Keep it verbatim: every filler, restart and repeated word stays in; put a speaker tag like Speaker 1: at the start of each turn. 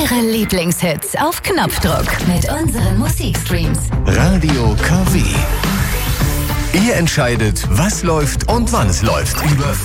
Speaker 1: Ihre Lieblingshits auf Knopfdruck mit unseren Musikstreams.
Speaker 2: Radio K W. Ihr entscheidet, was läuft und wann es läuft. Über